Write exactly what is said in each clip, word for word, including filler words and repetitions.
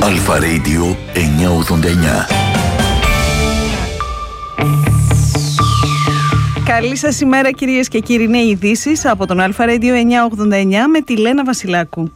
Αλφα Radio εννιακόσια ογδόντα εννιά. Καλή σας ημέρα κυρίες και κύριοι, είναι οι ειδήσεις από τον Αλφα Radio εννιακόσια ογδόντα εννιά με τη Λένα Βασιλάκου.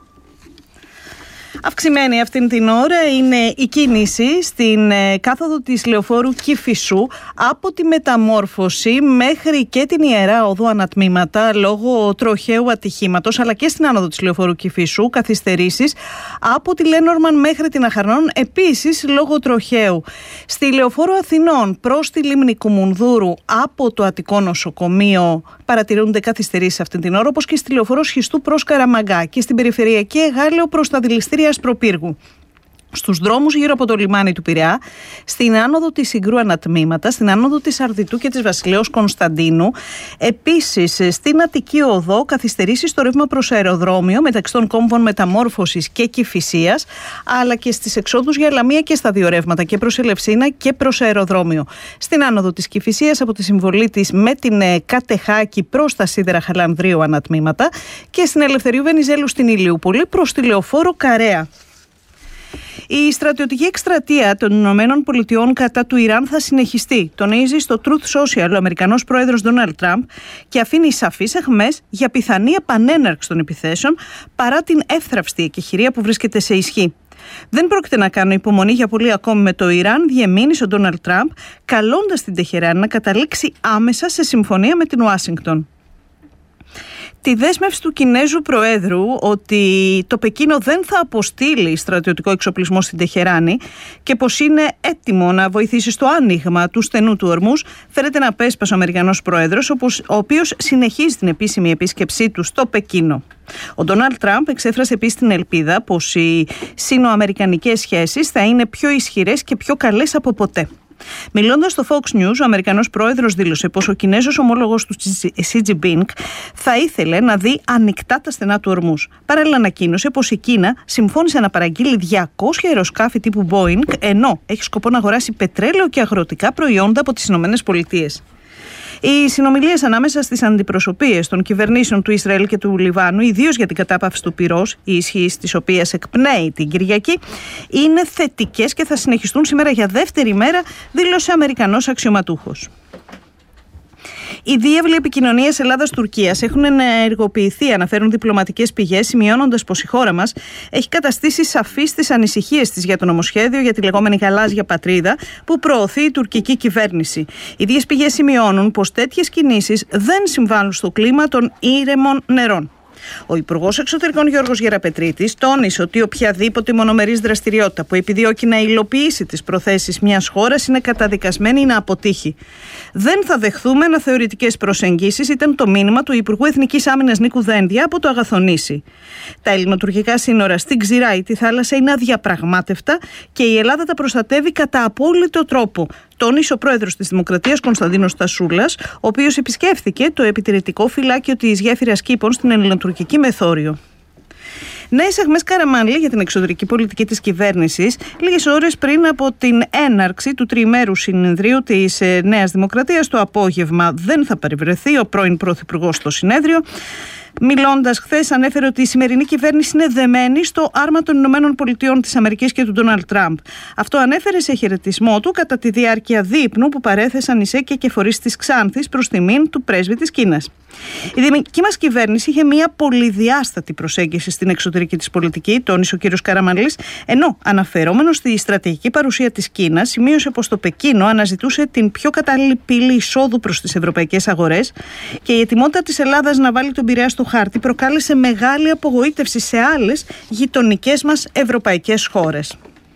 Αυξημένη αυτήν την ώρα είναι η κίνηση στην κάθοδο της λεωφόρου Κηφισού από τη Μεταμόρφωση μέχρι και την Ιερά Οδό ανατμήματα λόγω τροχαίου ατυχήματος, αλλά και στην άνοδο της λεωφόρου Κηφισού καθυστερήσεις από τη Λένορμαν μέχρι την Αχαρνών, επίσης λόγω τροχαίου. Στη λεωφόρο Αθηνών προς τη λίμνη Κουμουνδούρου από το Αττικό Νοσοκομείο παρατηρούνται καθυστερήσεις αυτήν την ώρα, όπως και στη λεωφόρο Σχιστού προς Καραμαγκά και στην περιφερειακή Εγάλεο προς τα δηληστήρια Ασπροπύργου. Στους δρόμους γύρω από το λιμάνι του Πειραιά, στην άνοδο της Συγκρού ανατμήματα, στην άνοδο της Αρδιτού και της Βασιλέως Κωνσταντίνου, επίσης στην Αττική Οδό καθυστερήσεις στο ρεύμα προς αεροδρόμιο μεταξύ των κόμβων Μεταμόρφωσης και Κηφισίας, αλλά και στις εξόδους για Λαμία και στα δύο ρεύματα, και προς Ελευσίνα και προς αεροδρόμιο. Στην άνοδο της Κηφισίας από τη συμβολή της με την Κατεχάκη προς τα Σίδερα Χαλανδρίου ανατμήματα και στην Ελευθερίου Βενιζέλου στην Ηλιούπολη προς τη λεωφόρο Καρέα. Η στρατιωτική εκστρατεία των Ηνωμένων Πολιτειών κατά του Ιράν θα συνεχιστεί, τονίζει στο Truth Social ο Αμερικανός πρόεδρος Ντόναλντ Τραμπ, και αφήνει σαφείς αιχμές για πιθανή επανέναρξη των επιθέσεων παρά την εύθραυστη εκεχηρία που βρίσκεται σε ισχύ. Δεν πρόκειται να κάνω υπομονή για πολύ ακόμη με το Ιράν, διεμήνυσε ο Ντόναλντ Τραμπ, καλώντας την Τεχεράνη να καταλήξει άμεσα σε συμφωνία με την Ουάσιγκτον. Τη δέσμευση του Κινέζου Προέδρου ότι το Πεκίνο δεν θα αποστείλει στρατιωτικό εξοπλισμό στην Τεχεράνη και πως είναι έτοιμο να βοηθήσει στο άνοιγμα του στενού του ορμούς, φέρεται να απέσπασε ο Αμερικανός Πρόεδρος, ο οποίος συνεχίζει την επίσημη επίσκεψή του στο Πεκίνο. Ο Ντόναλντ Τραμπ εξέφρασε επίσης την ελπίδα πως οι σύνοαμερικανικές σχέσεις θα είναι πιο ισχυρές και πιο καλές από ποτέ. Μιλώντας στο Fox News, ο Αμερικανός πρόεδρος δήλωσε πως ο Κινέζος ομόλογος του Xi Jinping θα ήθελε να δει ανοιχτά τα στενά του ορμούς. Παράλληλα, ανακοίνωσε πως η Κίνα συμφώνησε να παραγγείλει διακόσια αεροσκάφη τύπου Boeing, ενώ έχει σκοπό να αγοράσει πετρέλαιο και αγροτικά προϊόντα από τις Ηνωμένες Πολιτείες. Οι συνομιλίες ανάμεσα στις αντιπροσωπείες των κυβερνήσεων του Ισραήλ και του Λιβάνου, ιδίως για την κατάπαυση του πυρός, η ισχύ της οποίας εκπνέει την Κυριακή, είναι θετικές και θα συνεχιστούν σήμερα για δεύτερη μέρα, δήλωσε Αμερικανός αξιωματούχος. Οι διεύλοι επικοινωνίας Ελλάδας-Τουρκίας έχουν ενεργοποιηθεί, αναφέρουν διπλωματικές πηγές, σημειώνοντας πως η χώρα μας έχει καταστήσει σαφείς τις ανησυχίες της για το νομοσχέδιο για τη λεγόμενη γαλάζια πατρίδα που προωθεί η τουρκική κυβέρνηση. Οι ίδιες πηγές σημειώνουν πως τέτοιες κινήσεις δεν συμβάλλουν στο κλίμα των ήρεμων νερών. Ο Υπουργός Εξωτερικών Γιώργος Γεραπετρίτης τόνισε ότι οποιαδήποτε μονομερής δραστηριότητα που επιδιώκει να υλοποιήσει τις προθέσεις μιας χώρας είναι καταδικασμένη να αποτύχει. Δεν θα δεχθούμε αναθεωρητικές προσεγγίσεις, ήταν το μήνυμα του Υπουργού Εθνικής Άμυνας Νίκου Δένδια από το Αγαθονήσι. Τα ελληνοτουρκικά σύνορα στην Ξηρά ή τη θάλασσα είναι αδιαπραγμάτευτα και η Ελλάδα τα προστατεύει κατά απόλυτο τρόπο, τόνισε ο πρόεδρος της Δημοκρατίας Κωνσταντίνος Τασούλας, ο οποίος επισκέφθηκε το επιτηρητικό φυλάκιο της γέφυρας Κήπων στην ελληνοτουρκική Μεθόριο. Νέες αιχμές Καραμανλή για την εξωτερική πολιτική της κυβέρνησης, λίγες ώρες πριν από την έναρξη του τριημέρου συνεδρίου της Νέας Δημοκρατίας. Το απόγευμα δεν θα παρευρεθεί ο πρώην πρωθυπουργός στο συνέδριο. Μιλώντας χθες, ανέφερε ότι η σημερινή κυβέρνηση είναι δεμένη στο άρμα των Ηνωμένων Πολιτειών της Αμερικής και του Ντόναλντ Τραμπ. Αυτό ανέφερε σε χαιρετισμό του κατά τη διάρκεια δείπνου που παρέθεσαν οι ΣΕΚ και φορείς της Ξάνθης προς τιμήν του πρέσβη της Κίνας. Η δική μας κυβέρνηση είχε μια πολυδιάστατη προσέγγιση στην εξωτερική της πολιτική, τόνισε ο κ. Καραμανλής, ενώ αναφερόμενος στη στρατηγική παρουσία της Κίνας, σημείωσε πως το Πεκίνο αναζητούσε την πιο κατάλληλη πύλη εισόδου προς τις ευρωπαϊκές αγορές και η ετοιμότητα της Ελλάδας να βάλει τον Πειραιά στο χάρτη προκάλεσε μεγάλη απογοήτευση σε άλλες γειτονικές μας ευρωπαϊκές χώρες.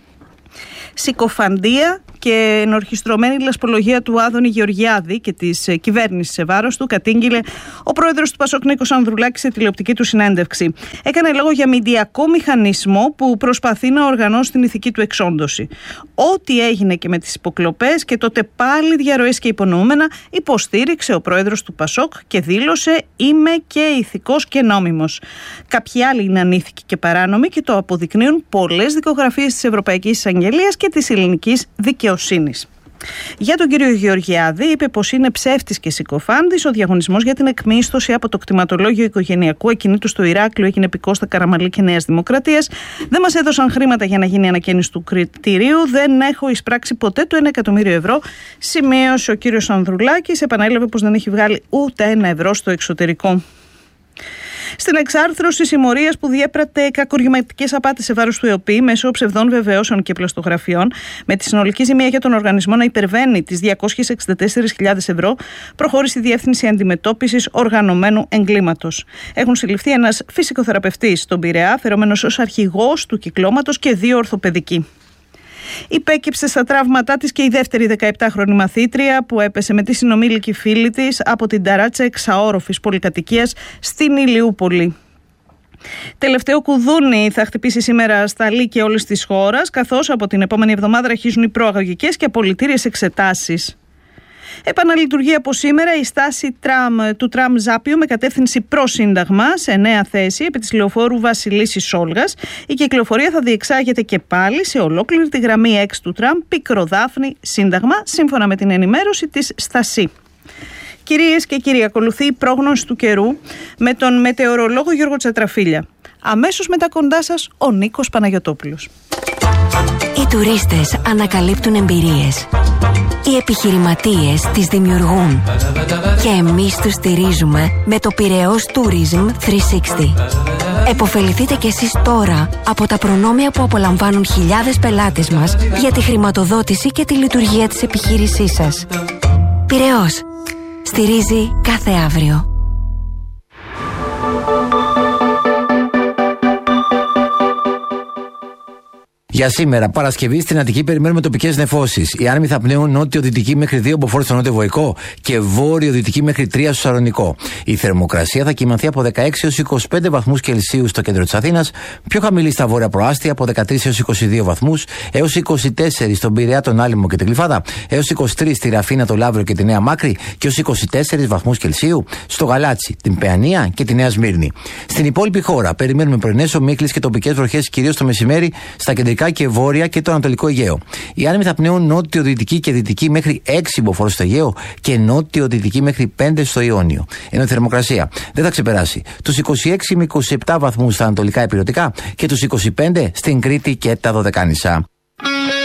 Συκοφαντία και ενορχιστρωμένη λασπολογία του Άδωνη Γεωργιάδη και της κυβέρνησης σε βάρος του κατήγγειλε ο πρόεδρος του Πασόκ Νίκος Ανδρουλάκης σε τηλεοπτική του συνέντευξη. Έκανε λόγο για μηντιακό μηχανισμό που προσπαθεί να οργανώσει την ηθική του εξόντωση. Ό,τι έγινε και με τις υποκλοπές και τότε πάλι διαρροές και υπονοούμενα, υποστήριξε ο πρόεδρος του Πασόκ και δήλωσε «Είμαι και ηθικός και νόμιμος». Κάποιοι άλλοι είναι ανήθικοι και παράνομοι και το αποδεικνύουν πολλές δικογραφίες της Ευρωπαϊκής Εισαγγελίας και της ελληνικής δικαιοσύνης. Για τον κύριο Γεωργιάδη, είπε πως είναι ψεύτης και συκοφάντης. Ο διαγωνισμός για την εκμίσθωση από το κτηματολόγιο οικογενειακού ακινήτου στο Ηράκλειο έγινε επί Κώστα Καραμαλή και Νέας Δημοκρατίας. Δεν μας έδωσαν χρήματα για να γίνει ανακαίνιση του κτηρίου. Δεν έχω εισπράξει ποτέ το ένα εκατομμύριο ευρώ, σημείωσε ο κύριος Ανδρουλάκης. Επανέλαβε πως δεν έχει βγάλει ούτε ένα ευρώ στο εξωτερικό. Στην εξάρθρωση συμμορίας που διέπρατε κακουργηματικές απάτες σε βάρος του ΕΟΠΗ μέσω ψευδών βεβαιώσεων και πλαστογραφιών, με τη συνολική ζημία για τον οργανισμό να υπερβαίνει τις διακόσιες εξήντα τέσσερις χιλιάδες ευρώ, προχώρησε η Διεύθυνση Αντιμετώπισης Οργανωμένου Εγκλήματος. Έχουν συλληφθεί ένας φυσικοθεραπευτής στον Πειραιά, φερόμενος ως αρχηγός του κυκλώματος, και δύο ορθοπαιδικοί. Υπέκυψε στα τραύματά της και η δεύτερη δεκαεπτάχρονη μαθήτρια που έπεσε με τη συνομήλικη φίλη της από την ταράτσα εξαόροφης πολυκατοικίας στην Ηλιούπολη. Τελευταίο κουδούνι θα χτυπήσει σήμερα στα λύκεια όλης της χώρας, καθώς από την επόμενη εβδομάδα αρχίζουν οι προαγωγικές και απολυτήριες εξετάσεις. Επαναλειτουργεί από σήμερα η στάση τραμ, του τραμ Ζάπιο με κατεύθυνση προς Σύνταγμα σε νέα θέση επί της λεωφόρου Βασιλίσσης Σόλγας. Η κυκλοφορία θα διεξάγεται και πάλι σε ολόκληρη τη γραμμή έξι του τραμ Πικροδάφνη Σύνταγμα, σύμφωνα με την ενημέρωση της Στασί. Κυρίες και κύριοι, ακολουθεί η πρόγνωση του καιρού με τον μετεωρολόγο Γιώργο Τσατραφίλια. Αμέσως μετά κοντά σας ο Νίκος Παναγιωτόπουλος. Οι τουρίστες ανακαλύπτουν εμπειρίες. Οι επιχειρηματίες τις δημιουργούν. Και εμείς τους στηρίζουμε με το Πειραιώς Tourism τριακόσια εξήντα. Εποφεληθείτε κι εσείς τώρα από τα προνόμια που απολαμβάνουν χιλιάδες πελάτες μας για τη χρηματοδότηση και τη λειτουργία της επιχείρησής σας. Πειραιώς. Στηρίζει κάθε αύριο. Για σήμερα, Παρασκευή, στην Αττική περιμένουμε τοπικές νεφώσεις. Οι άνεμοι θα πνέουν νότιο-δυτική μέχρι δύο μποφόρ στο Νότιο Βοϊκό και βόρειο-δυτική μέχρι τρία στο Σαλονικό. Η θερμοκρασία θα κυμανθεί από δεκαέξι έως είκοσι πέντε βαθμούς Κελσίου στο κέντρο της Αθήνας, πιο χαμηλή στα βόρεια προάστια από δεκατρείς έως είκοσι δύο βαθμούς, έως είκοσι τέσσερα στον Πειραιά, τον Άλυμο και την Γλυφάδα, έως είκοσι τρία στη Ραφίνα, το Λαύριο και τη Νέα Μάκρη και έως είκοσι τέσσερα βαθμούς Κελσίου στο Γαλάτσι, την Παιανία και τη Νέα Σμύρνη. Στην υπόλοιπη χώρα περιμένουμε πρωινές ομίχλες και τοπικές βροχές κυρίως το μεσημέρι στα κεντρικά και βόρεια και το Ανατολικό Αιγαίο. Οι άνεμοι θα πνέουν νότιο-δυτική και δυτική μέχρι έξι μποφόρ στο Αιγαίο και νότιο-δυτική μέχρι πέντε στο Ιόνιο. Ενώ η θερμοκρασία δεν θα ξεπεράσει τους είκοσι έξι με είκοσι επτά βαθμούς στα ανατολικά υπηρετικά και τους είκοσι πέντε στην Κρήτη και τα Δωδεκάνησα.